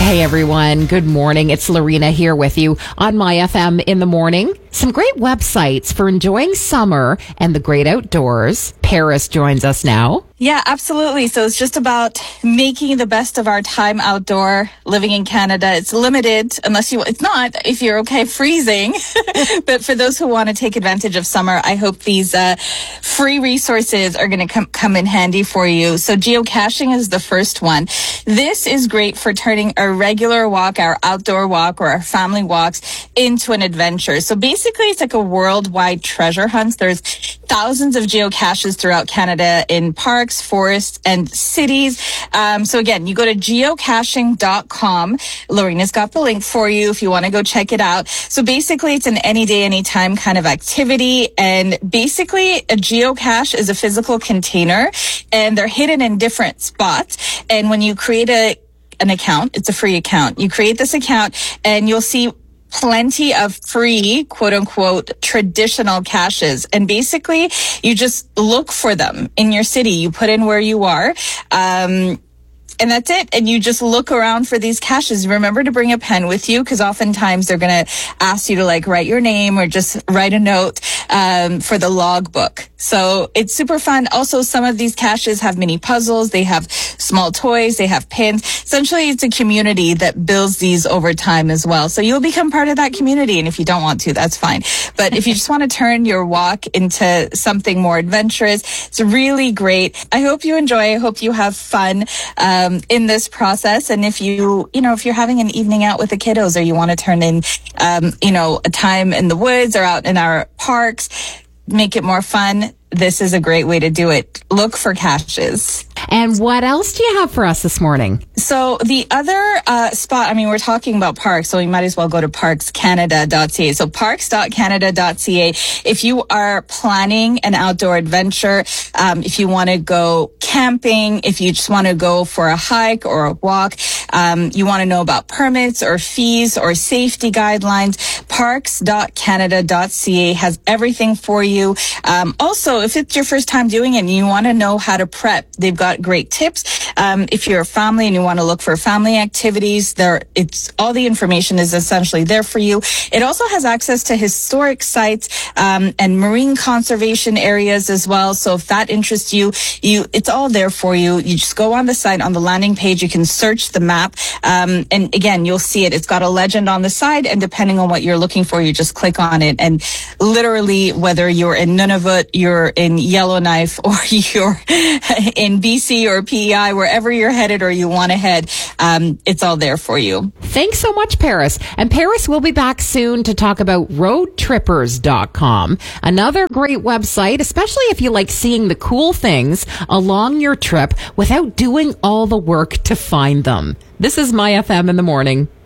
Hey everyone, good morning. It's Lorena here with you on My FM in the morning. Some great websites for enjoying summer and the great outdoors. Paris joins us now. Yeah, absolutely. So it's just about making the best of our time outdoor, living in Canada. It's limited it's not if you're okay freezing. But for those who want to take advantage of summer, I hope these free resources are going to come in handy for you. So geocaching is the first one. This is great for turning a regular walk, our outdoor walk or our family walks into an adventure. So basically it's like a worldwide treasure hunt. There's thousands of geocaches throughout Canada in parks, forests, and cities. So again, you go to geocaching.com. Lorena's got the link for you if you want to go check it out. So basically, it's an any day, anytime kind of activity. And basically, a geocache is a physical container, and they're hidden in different spots. And when you create an account, it's a free account. You create this account, and you'll see plenty of free, quote unquote, traditional caches. And basically, you just look for them in your city. You put in where you are. And that's it. And you just look around for these caches. Remember to bring a pen with you, because oftentimes they're going to ask you to write your name or just write a note for the logbook. So it's super fun. Also, some of these caches have mini puzzles. They have small toys. They have pins. Essentially, it's a community that builds these over time as well. So you'll become part of that community. And if you don't want to, that's fine. But if you just want to turn your walk into something more adventurous, it's really great. I hope you enjoy. I hope you have fun in this process. And if if you're having an evening out with the kiddos, or you want to turn in, a time in the woods or out in our parks, make it more fun, this is a great way to do it. Look for caches. And what else do you have for us this morning? So the other spot, we're talking about parks, so we might as well go to parkscanada.ca. So parks.canada.ca. If you are planning an outdoor adventure, if you want to go camping, if you just want to go for a hike or a walk, you want to know about permits or fees or safety guidelines, parks.canada.ca has everything for you. Also, if it's your first time doing it and you want to know how to prep, they've got great tips. If you're a family and you want to look for family activities, all the information is essentially there for you. It also has access to historic sites and marine conservation areas as well. So if that interests you, it's all there for you. You just go on the site, on the landing page, you can search the map, and again, you'll see it. It's got a legend on the side, and depending on what you're looking for, you just click on it, and literally, whether you're in Nunavut, you're in Yellowknife, or you're in BC or PEI, wherever you're headed or you want to head, it's all there for you. Thanks so much, Paris. And Paris will be back soon to talk about roadtrippers.com, another great website, especially if you like seeing the cool things along your trip without doing all the work to find them. This is My FM in the morning.